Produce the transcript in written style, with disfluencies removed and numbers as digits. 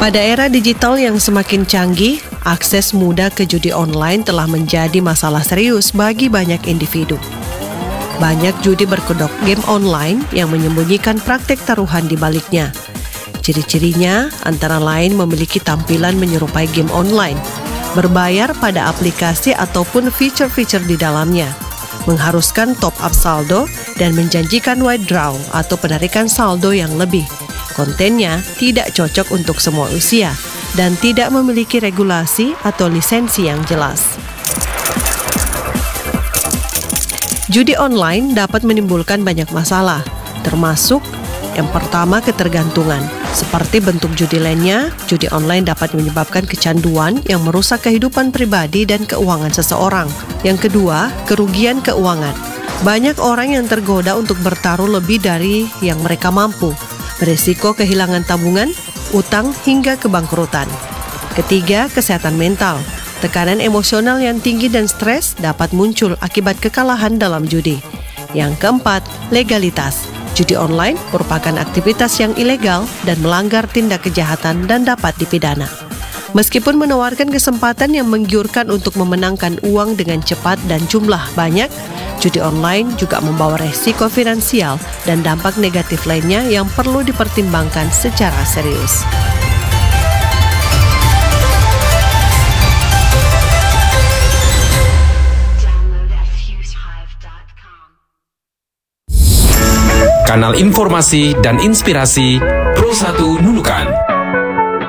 Pada era digital yang semakin canggih, akses mudah ke judi online telah menjadi masalah serius bagi banyak individu. Banyak judi berkedok game online yang menyembunyikan praktek taruhan di baliknya. Ciri-cirinya antara lain memiliki tampilan menyerupai game online, berbayar pada aplikasi ataupun fitur-fitur di dalamnya, mengharuskan top up saldo dan menjanjikan withdraw atau penarikan saldo yang lebih. Kontennya tidak cocok untuk semua usia dan tidak memiliki regulasi atau lisensi yang jelas. Judi online dapat menimbulkan banyak masalah, termasuk yang pertama ketergantungan. Seperti bentuk judi lainnya, judi online dapat menyebabkan kecanduan yang merusak kehidupan pribadi dan keuangan seseorang. Yang kedua, kerugian keuangan. Banyak orang yang tergoda untuk bertaruh lebih dari yang mereka mampu, berisiko kehilangan tabungan, utang hingga kebangkrutan. Ketiga, kesehatan mental. Tekanan emosional yang tinggi dan stres dapat muncul akibat kekalahan dalam judi. Yang keempat, legalitas. Judi online merupakan aktivitas yang ilegal dan melanggar tindak kejahatan dan dapat dipidana. Meskipun menawarkan kesempatan yang menggiurkan untuk memenangkan uang dengan cepat dan jumlah banyak, judi online juga membawa resiko finansial dan dampak negatif lainnya yang perlu dipertimbangkan secara serius. Kanal informasi dan inspirasi Pro 1 Nunukan.